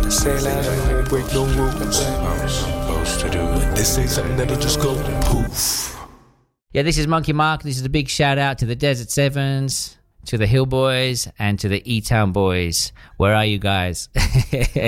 Say loud, I won't break no rules. When they say something, that'll just go poof. Yeah, this is Monkey Mark. This is a big shout out to the Desert Sevens, to the Hill Boys, and to the E-Town Boys. Where are you guys?